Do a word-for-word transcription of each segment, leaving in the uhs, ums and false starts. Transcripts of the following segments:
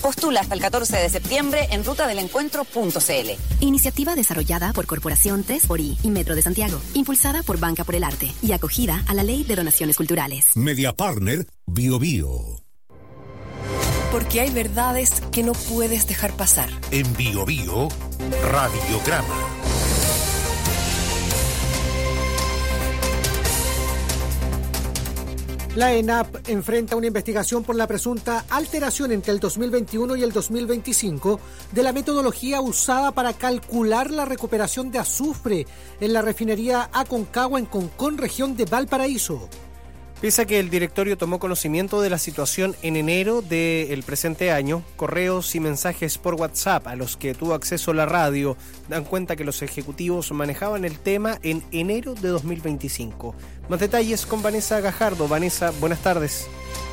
Postula hasta el catorce de septiembre en ruta del encuentro punto c l. Iniciativa desarrollada por Corporación tres por I y Metro de Santiago, impulsada por Banca por el Arte y acogida a la Ley de Donaciones Culturales. Media Partner Bio Bio. Porque hay verdades que no puedes dejar pasar. En Bio Bio, Radiograma. La ENAP enfrenta una investigación por la presunta alteración entre el dos mil veintiuno y el dos mil veinticinco de la metodología usada para calcular la recuperación de azufre en la refinería Aconcagua en Concón, región de Valparaíso. Pese a que el directorio tomó conocimiento de la situación en enero del presente año, correos y mensajes por WhatsApp a los que tuvo acceso la radio dan cuenta que los ejecutivos manejaban el tema en enero de dos mil veinticinco. Más detalles con Vanessa Gajardo. Vanessa, buenas tardes.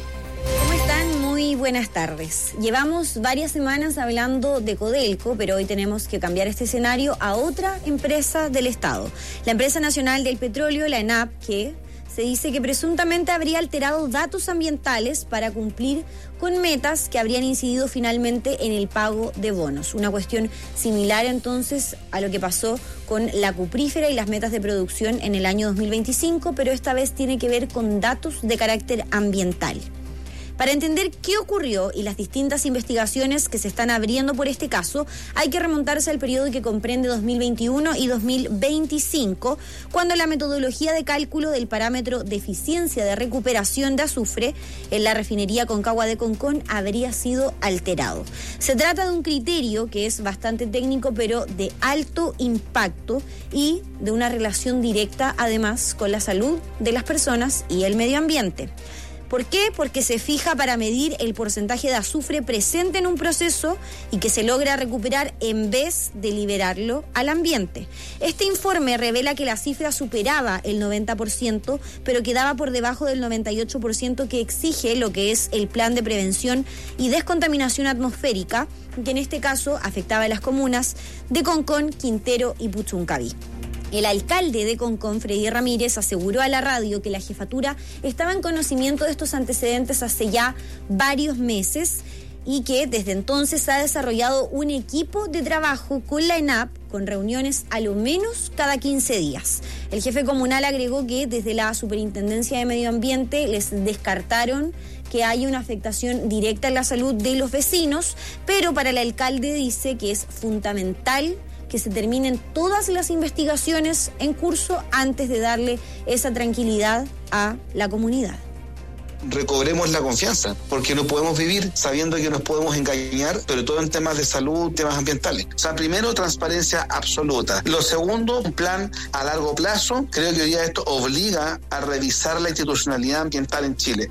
¿Cómo están? Muy buenas tardes. Llevamos varias semanas hablando de Codelco, pero hoy tenemos que cambiar este escenario a otra empresa del Estado. La Empresa Nacional del Petróleo, la ENAP, que se dice que presuntamente habría alterado datos ambientales para cumplir con metas que habrían incidido finalmente en el pago de bonos. Una cuestión similar entonces a lo que pasó con la cuprífera y las metas de producción en el año dos mil veinticinco, pero esta vez tiene que ver con datos de carácter ambiental. Para entender qué ocurrió y las distintas investigaciones que se están abriendo por este caso, hay que remontarse al periodo que comprende dos mil veintiuno y dos mil veinticinco, cuando la metodología de cálculo del parámetro de eficiencia de recuperación de azufre en la refinería Aconcagua de Concón habría sido alterado. Se trata de un criterio que es bastante técnico, pero de alto impacto y de una relación directa, además, con la salud de las personas y el medio ambiente. ¿Por qué? Porque se fija para medir el porcentaje de azufre presente en un proceso y que se logra recuperar en vez de liberarlo al ambiente. Este informe revela que la cifra superaba el noventa por ciento, pero quedaba por debajo del noventa y ocho por ciento que exige lo que es el Plan de Prevención y Descontaminación Atmosférica, que en este caso afectaba a las comunas de Concón, Quintero y Puchuncaví. El alcalde de Concón, Freddy Ramírez, aseguró a la radio que la jefatura estaba en conocimiento de estos antecedentes hace ya varios meses y que desde entonces ha desarrollado un equipo de trabajo con la ENAP, con reuniones a lo menos cada quince días. El jefe comunal agregó que desde la Superintendencia de Medio Ambiente les descartaron que haya una afectación directa en la salud de los vecinos, pero para el alcalde dice que es fundamental que se terminen todas las investigaciones en curso antes de darle esa tranquilidad a la comunidad. Recobremos la confianza, porque no podemos vivir sabiendo que nos podemos engañar, sobre todo en temas de salud, temas ambientales. O sea, primero, transparencia absoluta. Lo segundo, un plan a largo plazo. Creo que hoy día esto obliga a revisar la institucionalidad ambiental en Chile.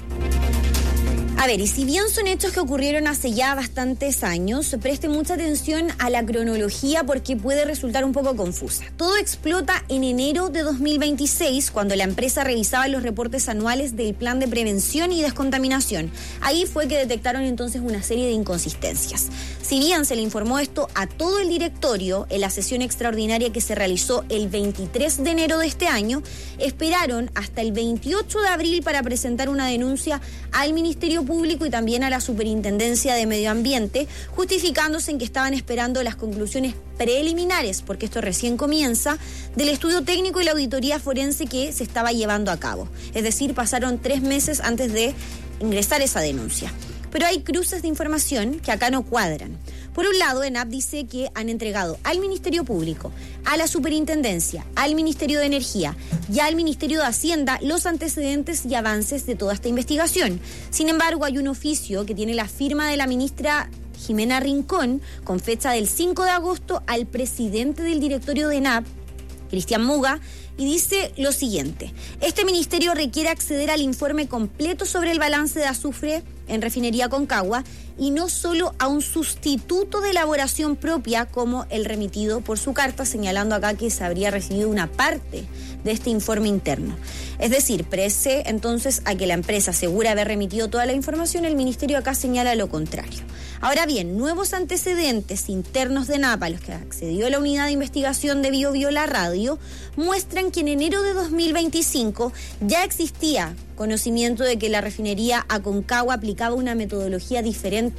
A ver, y si bien son hechos que ocurrieron hace ya bastantes años, preste mucha atención a la cronología porque puede resultar un poco confusa. Todo explota en enero de dos mil veintiséis, cuando la empresa revisaba los reportes anuales del Plan de Prevención y Descontaminación. Ahí fue que detectaron entonces una serie de inconsistencias. Si bien se le informó esto a todo el directorio en la sesión extraordinaria que se realizó el veintitrés de enero de este año, esperaron hasta el veintiocho de abril para presentar una denuncia al Ministerio Público y también a la Superintendencia de Medio Ambiente, justificándose en que estaban esperando las conclusiones preliminares, porque esto recién comienza, del estudio técnico y la auditoría forense que se estaba llevando a cabo. Es decir, pasaron tres meses antes de ingresar esa denuncia. Pero hay cruces de información que acá no cuadran. Por un lado, ENAP dice que han entregado al Ministerio Público, a la Superintendencia, al Ministerio de Energía y al Ministerio de Hacienda los antecedentes y avances de toda esta investigación. Sin embargo, hay un oficio que tiene la firma de la ministra Jimena Rincón, con fecha del cinco de agosto, al presidente del directorio de ENAP, Cristian Muga, y dice lo siguiente: este ministerio requiere acceder al informe completo sobre el balance de azufre en refinería Aconcagua y no solo a un sustituto de elaboración propia como el remitido por su carta, señalando acá que se habría recibido una parte de este informe interno. Es decir, pese entonces a que la empresa asegura haber remitido toda la información, el ministerio acá señala lo contrario. Ahora bien, nuevos antecedentes internos de ENAP, a los que accedió la unidad de investigación de Bio Bio La Radio, muestran que en enero de dos mil veinticinco ya existía conocimiento de que la refinería Aconcagua aplicaba una metodología diferente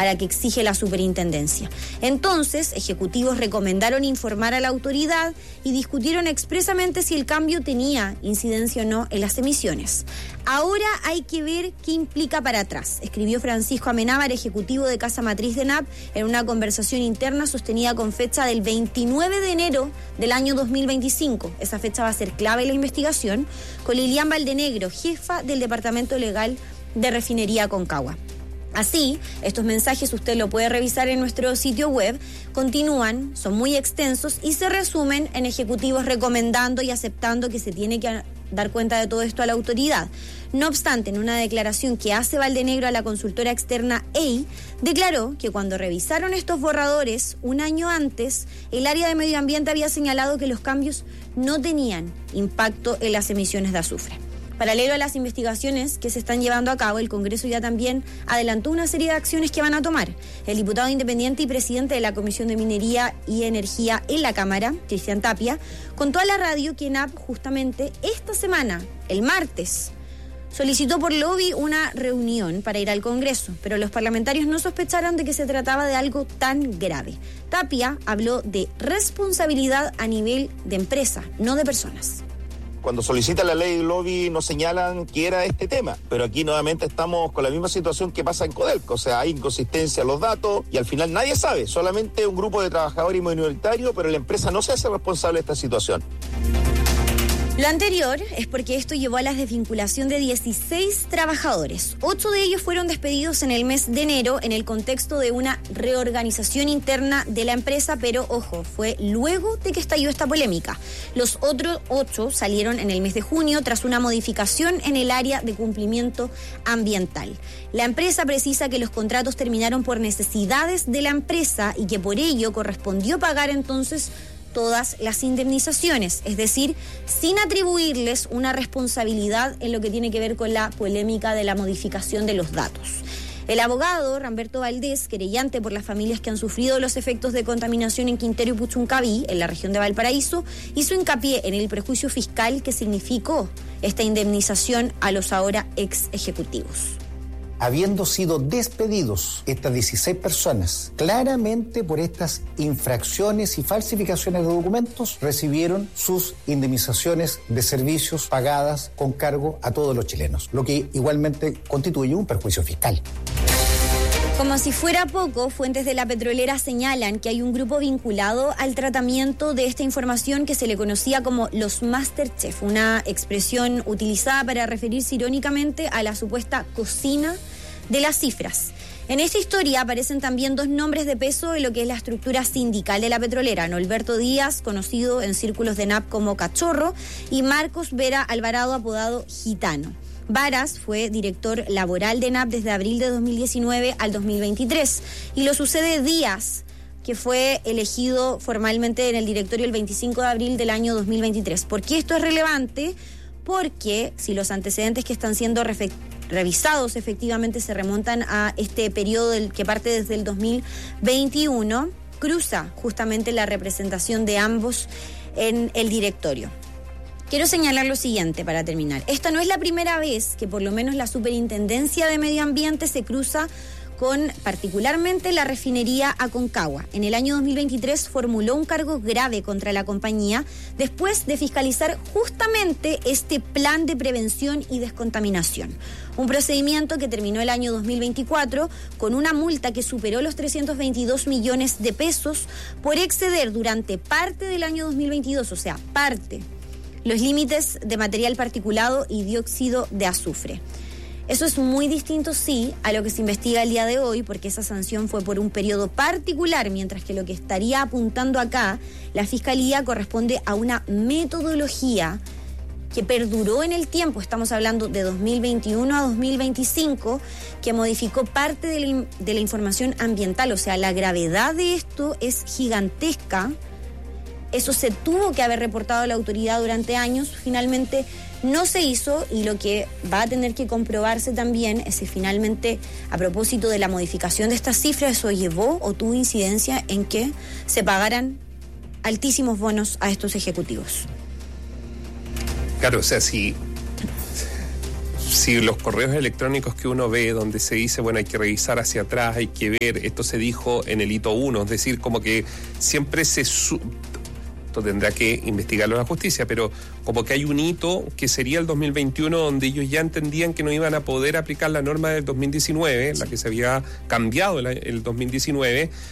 a la que exige la superintendencia. Entonces, ejecutivos recomendaron informar a la autoridad y discutieron expresamente si el cambio tenía incidencia o no en las emisiones. Ahora hay que ver qué implica para atrás, escribió Francisco Amenábar, ejecutivo de Casa Matriz de N A P, en una conversación interna sostenida con fecha del veintinueve de enero del año dos mil veinticinco. Esa fecha va a ser clave en la investigación, con Lilian Valdenegro, jefa del Departamento Legal de Refinería Aconcagua. Así, estos mensajes usted lo puede revisar en nuestro sitio web, continúan, son muy extensos y se resumen en ejecutivos recomendando y aceptando que se tiene que dar cuenta de todo esto a la autoridad. No obstante, en una declaración que hace Valdenegro a la consultora externa E I, declaró que cuando revisaron estos borradores un año antes, el área de medio ambiente había señalado que los cambios no tenían impacto en las emisiones de azufre. Paralelo a las investigaciones que se están llevando a cabo, el Congreso ya también adelantó una serie de acciones que van a tomar. El diputado independiente y presidente de la Comisión de Minería y Energía en la Cámara, Cristian Tapia, contó a la radio que N A P justamente esta semana, el martes, solicitó por lobby una reunión para ir al Congreso, pero los parlamentarios no sospecharon de que se trataba de algo tan grave. Tapia habló de responsabilidad a nivel de empresa, no de personas. Cuando solicita la ley de lobby nos señalan que era este tema, pero aquí nuevamente estamos con la misma situación que pasa en Codelco, o sea, hay inconsistencia en los datos y al final nadie sabe, solamente un grupo de trabajadores y minoritarios, pero la empresa no se hace responsable de esta situación. Lo anterior es porque esto llevó a la desvinculación de dieciséis trabajadores. Ocho de ellos fueron despedidos en el mes de enero en el contexto de una reorganización interna de la empresa, pero ojo, fue luego de que estalló esta polémica. Los otros ocho salieron en el mes de junio tras una modificación en el área de cumplimiento ambiental. La empresa precisa que los contratos terminaron por necesidades de la empresa y que por ello correspondió pagar entonces todas las indemnizaciones, es decir, sin atribuirles una responsabilidad en lo que tiene que ver con la polémica de la modificación de los datos. El abogado Ramberto Valdés, querellante por las familias que han sufrido los efectos de contaminación en Quintero y Puchuncaví, en la región de Valparaíso, hizo hincapié en el prejuicio fiscal que significó esta indemnización a los ahora ex ejecutivos. Habiendo sido despedidos estas dieciséis personas, claramente por estas infracciones y falsificaciones de documentos, recibieron sus indemnizaciones de servicios pagadas con cargo a todos los chilenos, lo que igualmente constituye un perjuicio fiscal. Como si fuera poco, fuentes de la petrolera señalan que hay un grupo vinculado al tratamiento de esta información que se le conocía como los Masterchef, una expresión utilizada para referirse irónicamente a la supuesta cocina de las cifras. En esta historia aparecen también dos nombres de peso en lo que es la estructura sindical de la petrolera: Norberto Díaz, conocido en círculos de N A P como Cachorro, y Marcos Vera Alvarado, apodado Gitano. Varas fue director laboral de N A P desde abril de dos mil diecinueve al dos mil veintitrés y lo sucede Díaz, que fue elegido formalmente en el directorio el veinticinco de abril del año dos mil veintitrés. ¿Por qué esto es relevante? Porque si los antecedentes que están siendo refe- revisados efectivamente se remontan a este periodo del, que parte desde el dos mil veintiuno, cruza justamente la representación de ambos en el directorio. Quiero señalar lo siguiente para terminar. Esta no es la primera vez que por lo menos la Superintendencia de Medio Ambiente se cruza con particularmente la refinería Aconcagua. En el año dos mil veintitrés formuló un cargo grave contra la compañía después de fiscalizar justamente este plan de prevención y descontaminación. Un procedimiento que terminó el año dos mil veinticuatro con una multa que superó los trescientos veintidós millones de pesos por exceder durante parte del año dos mil veintidós, o sea, parte, los límites de material particulado y dióxido de azufre. Eso es muy distinto, sí, a lo que se investiga el día de hoy, porque esa sanción fue por un periodo particular, mientras que lo que estaría apuntando acá la Fiscalía corresponde a una metodología que perduró en el tiempo. Estamos hablando de dos mil veintiuno a dos mil veinticinco, que modificó parte de la, de la información ambiental. O sea, la gravedad de esto es gigantesca. Eso se tuvo que haber reportado a la autoridad durante años, finalmente no se hizo, y lo que va a tener que comprobarse también es si finalmente, a propósito de la modificación de estas cifras, eso llevó o tuvo incidencia en que se pagaran altísimos bonos a estos ejecutivos. Claro, o sea, si, si los correos electrónicos que uno ve donde se dice, bueno, hay que revisar hacia atrás, hay que ver, esto se dijo en el hito uno, es decir, como que siempre se... Su- esto tendrá que investigarlo la justicia, pero como que hay un hito que sería el dos mil veintiuno donde ellos ya entendían que no iban a poder aplicar la norma del dos mil diecinueve, la que se había cambiado el, el dos mil diecinueve,